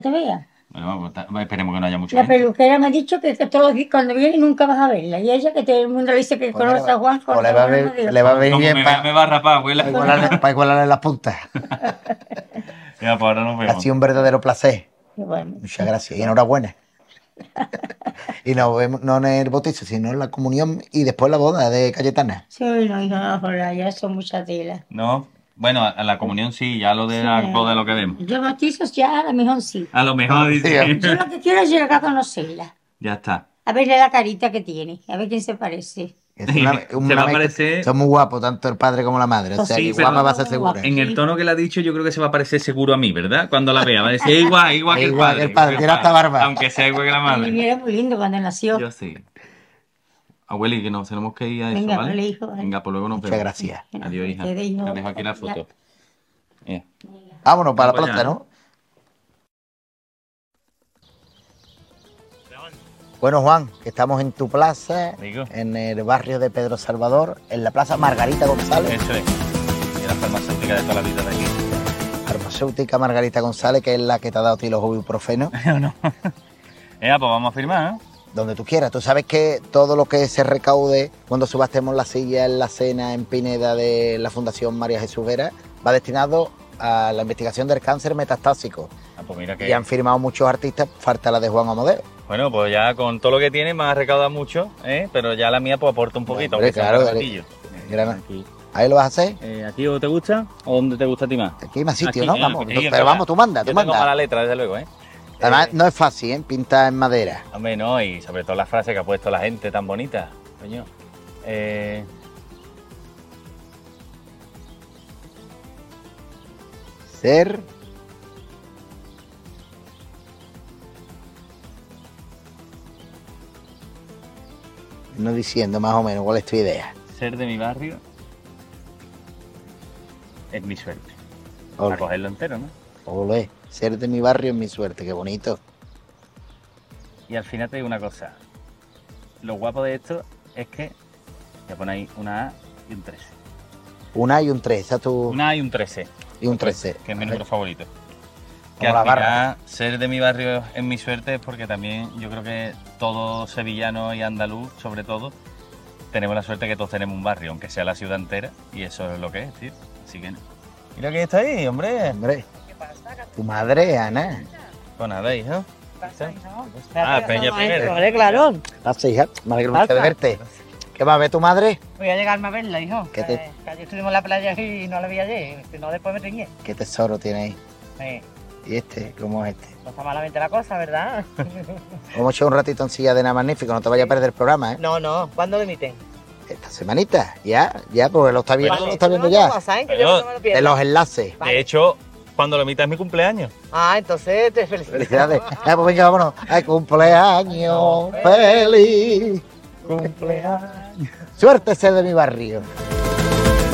te veas. Bueno, pues, esperemos que no haya mucha La gente. peluquera me ha dicho que todos los días cuando viene nunca vas a verla. Y ella que todo el mundo le dice que Pues mira, conoce a Juan, pues conoce a Juan, no me digo. le va a venir Como bien me vea, me va a rapar, abuela. para igualarle las puntas. Ya, pues ahora nos Ha vemos. sido un verdadero placer. Y bueno, Muchas gracias y enhorabuena. Y nos vemos no en el bautizo, sino en la comunión y después la boda de Cayetana. sí, no, hijo, no, por ya son muchas telas. No, bueno, a la comunión sí, ya lo de la boda lo que vemos. Yo bautizos ya a lo mejor sí. A lo mejor dice. Yo lo que quiero es llegar a conocerla. Ya está. A verle la carita que tiene, a ver quién se parece. Es Se va a parecer. Son muy guapos, tanto el padre como la madre. O sea, Sí, que pero guapa va a ser segura. en el tono que le ha dicho, yo creo que se va a parecer seguro a mí, ¿verdad? Cuando la vea, va a decir igual que el Igual que padre. el padre, tiene hasta barba. Aunque sea igual que la Y madre. era muy lindo cuando nació. Yo sí. Abueli, que nos tenemos que ir a eso, Venga, ¿vale? vale, hijo. Venga, pues luego nos Muchas vemos. gracias. Adiós, hija. Te dejo. Te dejo aquí la foto. Mira. Vámonos para la Pues ya, planta, ¿no? ¿no? Bueno, Juan, que estamos en tu plaza, Digo. en el barrio de Pedro Salvador, en la plaza Margarita González. Eso es. Y la farmacéutica de toda la vida de aquí. Farmacéutica Margarita González, que es la que te ha dado a ti los ibuprofenos, No. Pues vamos a firmar, ¿no? donde tú quieras. Tú sabes que todo lo que se recaude cuando subastemos la silla en la cena en Pineda de la Fundación María Jesús Vera va destinado a la investigación del cáncer metastásico. Pues mira que. Y han firmado muchos artistas, falta la de Juan Amadeo. Bueno, pues ya con todo lo que tiene me ha recaudado mucho, ¿eh? Pero ya la mía pues aporta un poquito, Hombre, aunque sea claro, un ratillo. Grana. Aquí. ¿Ahí lo vas a hacer? ¿Aquí o te gusta o dónde te gusta a ti más? Aquí hay más sitio, Aquí, ¿no? aquí, Vamos, aquí, pero aquí, vamos, tú manda, tú Yo tengo mala manda. letra, desde luego, ¿eh? Además, no es fácil, ¿eh? Pintar en madera. Hombre, no, y sobre todo las frases que ha puesto la gente tan bonitas, coño. Ser... No diciendo más o menos cuál es tu idea. Ser de mi barrio es mi suerte. Ole, A cogerlo entero, ¿no? ole. Ser de mi barrio es mi suerte, qué bonito. Y al final te digo una cosa. Lo guapo de esto es que te pone ahí una A y un 13. Un A y un 3, esa es tu... Una A y un 13. Y un 13. Que es mi número favorito. Que Como al la final, barra. ser de mi barrio es mi suerte es porque también yo creo que todo sevillano y andaluz, sobre todo, tenemos la suerte que todos tenemos un barrio, aunque sea la ciudad entera, y eso es lo que es, tío. Así que... Mira quién está ahí, hombre. Hombre. Tu madre, Ana. Pues nada, hijo. Ah, Peña primero. Hombre, claro. Gracias, hija. Me alegro mucho de Pasa. verte. ¿Qué va a ver tu madre? Voy a llegarme a verla, hijo. ¿Qué te- Que ayer estuvimos en la playa y no la vi ayer. Si no, después me riñé. ¿Qué tesoro tiene ahí? Sí. ¿Y este? ¿Cómo es este? No está malamente la cosa, ¿verdad? Vamos a echar un ratito en silla de nada magnífico, no te vayas a perder el programa, ¿eh? No. ¿Cuándo lo emiten? Esta semanita, ya, porque lo está viendo, Bueno, lo está viendo No, no ya. pasa, ¿eh? Que Pero yo no me lo pierdo. En los enlaces. Vale. De hecho, cuando lo emitas es mi cumpleaños. Ah, entonces te felicito. Felicidades. Pues venga, vámonos. Ay, cumpleaños feliz. Cumpleaños. Suerte ser de mi barrio.